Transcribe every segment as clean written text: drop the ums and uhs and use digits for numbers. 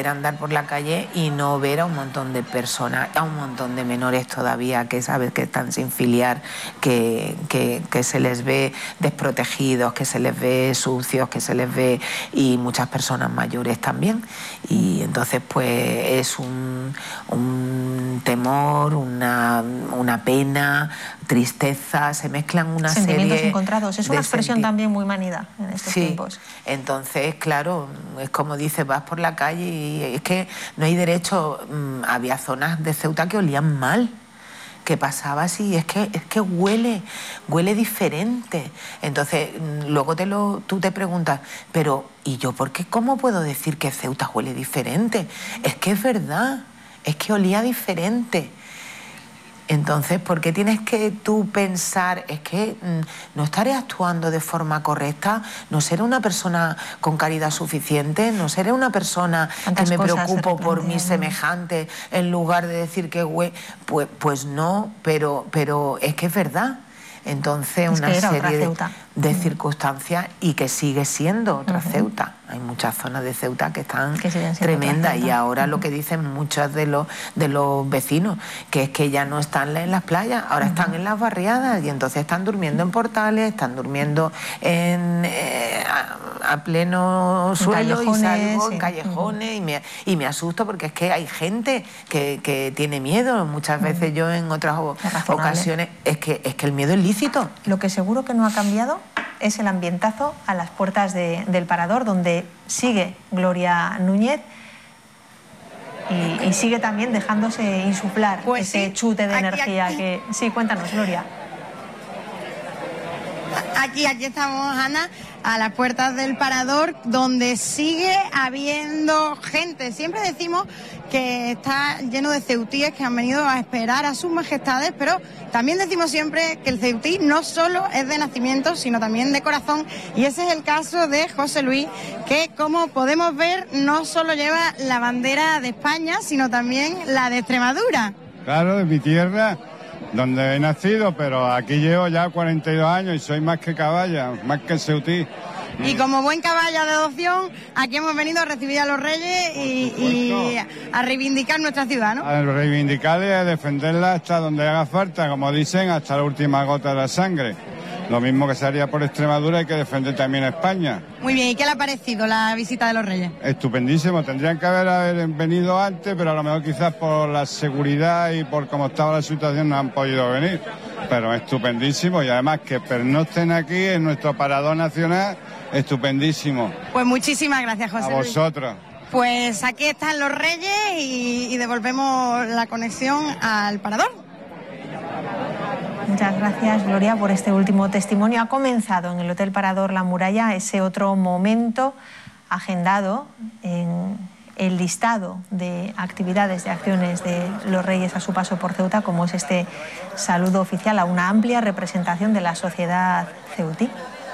poder andar por la calle y no ver a un montón de personas, a un montón de menores todavía que sabes que están sin filiar, que se les ve desprotegidos, que se les ve sucios, que se les ve, y muchas personas mayores también. Y entonces pues es un temor, una pena, tristeza, se mezclan una sentimientos serie encontrados. Es una expresión también muy manida en estos tiempos. Entonces, claro, es como dices, vas por la calle y es que no hay derecho. Había zonas de Ceuta que olían mal, que pasaba así, es que huele diferente. Entonces, luego tú te preguntas, pero ¿y yo por qué? ¿Cómo puedo decir que Ceuta huele diferente? Es que es verdad, es que olía diferente. Entonces, ¿por qué tienes que tú pensar, es que no estaré actuando de forma correcta, no seré una persona con caridad suficiente, no seré una persona que me preocupo por mis semejantes, en lugar de decir que pues no, pero es que es verdad. Entonces, una serie de circunstancias, y que sigue siendo otra Ceuta. Hay muchas zonas de Ceuta que están tremendas, y ahora lo que dicen muchos de los vecinos, que es que ya no están en las playas, ahora están en las barriadas, y entonces están durmiendo en portales, están durmiendo a pleno suelo, y salgo en callejones, y me asusto porque es que hay gente que tiene miedo. Muchas veces yo en otras ocasiones, es que el miedo es lícito. Lo que seguro que no ha cambiado es el ambientazo a las puertas del Parador, donde sigue Gloria Núñez y sigue también dejándose insuflar ese chute de energía que... Sí, cuéntanos, Gloria. Aquí estamos, Ana, a las puertas del Parador, donde sigue habiendo gente. Siempre decimos que está lleno de ceutíes que han venido a esperar a sus majestades, pero también decimos siempre que el ceutí no solo es de nacimiento, sino también de corazón, y ese es el caso de José Luis, que, como podemos ver, no solo lleva la bandera de España, sino también la de Extremadura. Claro, de mi tierra, donde he nacido, pero aquí llevo ya 42 años y soy más que caballa, más que ceutí. Y como buen caballa de adopción, aquí hemos venido a recibir a los reyes y a reivindicar nuestra ciudad, ¿no? A reivindicarla y a defenderla hasta donde haga falta, como dicen, hasta la última gota de la sangre. Lo mismo que se haría por Extremadura, hay que defender también a España. Muy bien, ¿y qué le ha parecido la visita de los reyes? Estupendísimo, tendrían que haber venido antes, pero a lo mejor quizás por la seguridad y por cómo estaba la situación no han podido venir. Pero estupendísimo, y además que pernocten aquí en nuestro Parador Nacional, estupendísimo. Pues muchísimas gracias, José Luis. A vosotros. Pues aquí están los reyes y devolvemos la conexión al Parador. Muchas gracias, Gloria, por este último testimonio. Ha comenzado en el Hotel Parador La Muralla ese otro momento agendado en el listado de actividades, de acciones de los reyes a su paso por Ceuta, como es este saludo oficial a una amplia representación de la sociedad ceutí.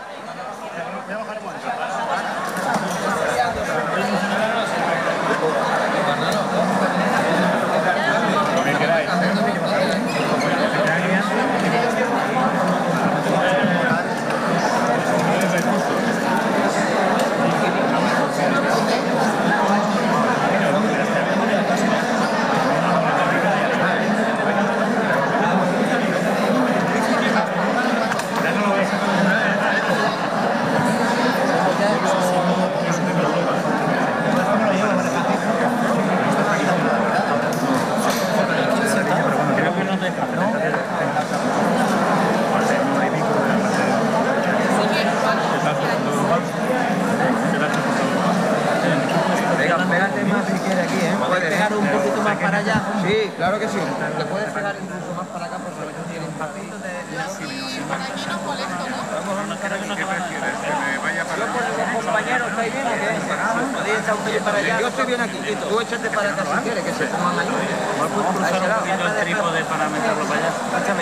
Sí, claro que sí. Le puedes pegar incluso más para acá porque no tiene impacto. Yo con los compañeros, ¿estáis bien o qué? ¿Podéis echar un pelín para allá? Yo estoy bien aquí. Tú échate para acá si quieres, que se pongan allí. Igual puedes cruzar un poquito el trípode para meterlo para allá. Échame.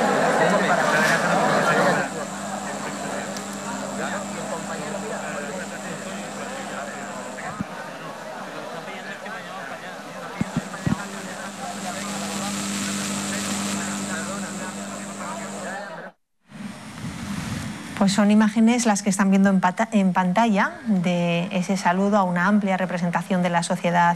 Pues son imágenes las que están viendo en pantalla de ese saludo a una amplia representación de la sociedad